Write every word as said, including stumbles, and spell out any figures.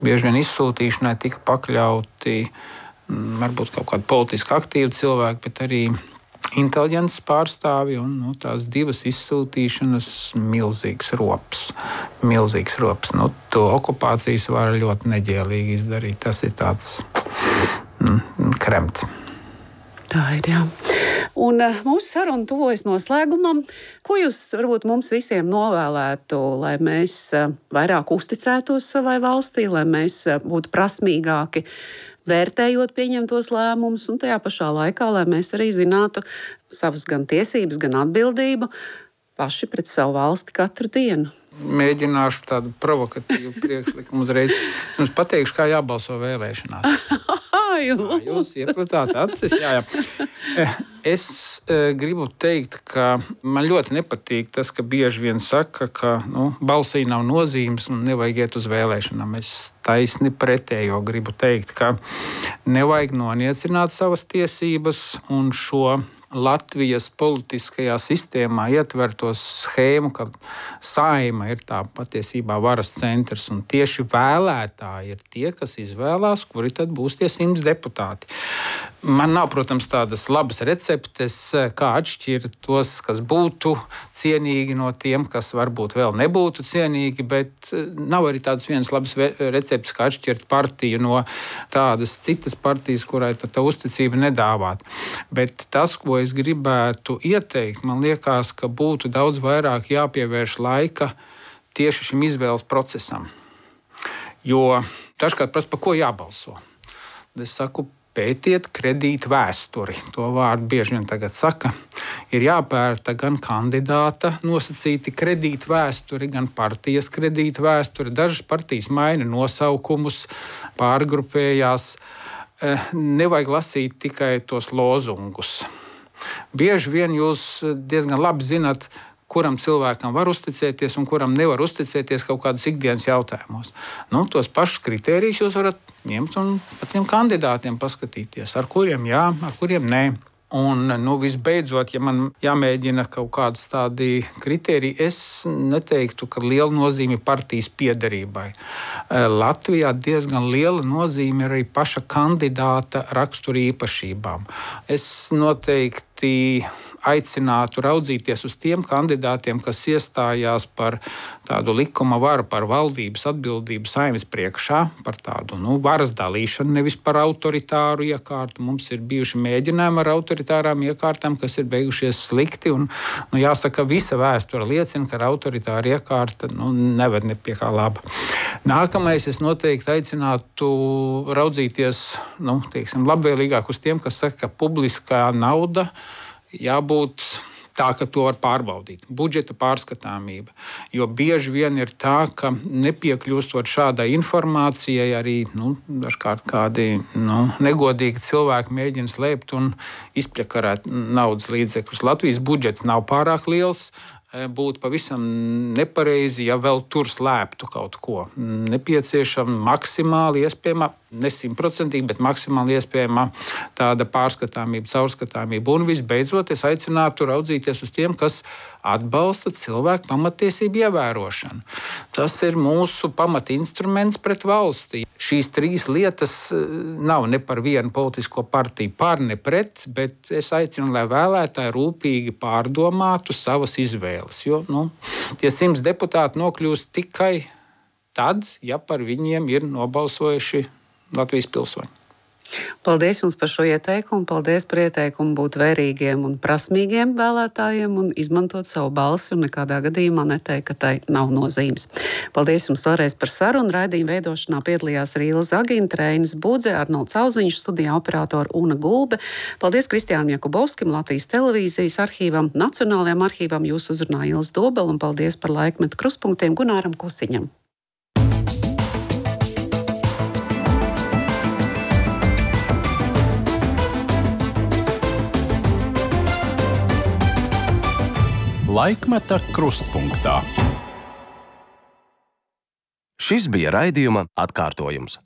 Bieži vien izsūtīšanai tika pakļauti varbūt kaut kādi politiski aktīvi cilvēki, bet arī inteliģences pārstāvji, un nu, tās divas izsūtīšanas milzīgs rops. Milzīgs rops. Nu, to okupācijas var ļoti neģēlīgi izdarīt. Tas ir tāds mm, kremts. Tā ir, jā. Un mūsu saruna tuvojas noslēgumam. Ko jūs varbūt mums visiem novēlētu, lai mēs vairāk uzticētos savai valstī, lai mēs būtu prasmīgāki, vērtējot pieņemtos lēmumus, un tajā pašā laikā, lai mēs arī zinātu savas gan tiesības, gan atbildību paši pret savu valsti katru dienu? Mēģināšu tādu provokatīvu priekšlikumu uzreiz. Es jums pateikšu, kā jābalso vēlēšanās. Jā, jūs iepratāt acis. Jā, jā. Es e, gribu teikt, ka man ļoti nepatīk tas, ka bieži vien saka, ka nu, balsī nav nozīmes un nevajag iet uz vēlēšanām. Es taisni pretējo gribu teikt, ka nevajag noniecināt savas tiesības un šo Latvijas politiskajā sistēmā ietverto schēmu, ka Saeima ir tā patiesībā varas centrs, un tieši vēlētāji ir tie, kas izvēlās, kuri tad būs tie simts deputāti. Man nav, protams, tādas labas receptes, kā atšķirt tos, kas būtu cienīgi no tiem, kas varbūt vēl nebūtu cienīgi, bet nav arī tādas vienas labas receptes, kā atšķirt partiju no tādas citas partijas, kurai tā, tā uzticība nedāvāt. Bet tas, ko es gribētu ieteikt, man liekas, ka būtu daudz vairāk jāpievērš laika tieši šim izvēles procesam. Jo dažkārt prasa, par ko jābalso. Es saku, pētiet kredītu vēsturi. To vārdu bieži vien tagad saka. Ir jāpērta gan kandidāta nosacīti kredītu vēsturi, gan partijas kredītu vēsturi. Dažas partijas maina nosaukumus, pārgrupējās. Nevajag lasīt tikai tos lozungus. Bieži vien jūs diezgan labi zināt, kuram cilvēkam var uzticēties un kuram nevar uzticēties kaut kādos ikdienas jautājumos. Nu, tos pašus kritērijus jūs varat ņemt un par tiem kandidātiem paskatīties, ar kuriem jā, ar kuriem nē. Un, nu, visbeidzot, ja man jāmēģina kaut kādas tādi kritēriji, es neteiktu, ka liela nozīme partijas piederībai. Latvijā diezgan liela nozīme ir arī paša kandidāta rakstura īpašībām. Es noteikti aicinātu raudzīties uz tiem kandidātiem, kas iestājās par tādu likuma varu, par valdības atbildību Saeimas priekšā, par tādu nu, varas dalīšanu, nevis par autoritāru iekārtu. Mums ir bijuši mēģinājumi ar autoritārām iekārtām, kas ir beigušies slikti, un nu, jāsaka, visa vēsture liecina, ka autoritāra iekārta nu, neved ne pie kā laba. Nākamais es noteikti aicinātu raudzīties nu, teiksim, labvēlīgāk uz tiem, kas saka, ka publiskā nauda jābūt tā, ka to var pārbaudīt. Budžeta pārskatāmība. Jo bieži vien ir tā, ka nepiekļūstot šādai informācijai arī nu, dažkārt kādi nu, negodīgi cilvēki mēģina slēpt un izpļakarēt naudas līdzekļus. Latvijas budžets nav pārāk liels. Būtu pavisam nepareizi, ja vēl tur slēptu kaut ko. Nepieciešama maksimāli iespējama, ne simtprocentīgi, bet maksimāli iespējama tāda pārskatāmība, caurskatāmība. Un visbeidzot, es aicinātu raudzīties uz tiem, kas atbalsta cilvēku pamatiesību ievērošanu. Tas ir mūsu pamatinstruments pret valstī. Šīs trīs lietas nav ne par vienu politisko partiju par, ne pret, bet es aicinu, lai vēlētāji rūpīgi pārdomātu savas izvēles. Jo nu, tie simts deputāti nokļūst tikai tad, ja par viņiem ir nobalsojuši Latvijas pilsoņi. Paldies jums par šo ieteikumu. Paldies par ieteikumu būt vērīgiem un prasmīgiem vēlētājiem un izmantot savu balsi un nekādā gadījumā neteikt, ka tai nav nozīmes. Paldies jums vēlreiz par sarunu. Raidījuma veidošanā piedalījās arī Ilza Agīna, Reinis Budze, Arnolds Auziņš, studijā operātora Una Gulbe. Paldies Kristiānam Jakubovskim, Latvijas televīzijas arhīvam, Nacionālajām arhīvam. Jūs uzrunāja Ilza Dobela un paldies par laikmetu kruspunktiem Gunāram Kusiņam. Laikmeta krustpunktā. Šis bija raidījuma atkārtojums.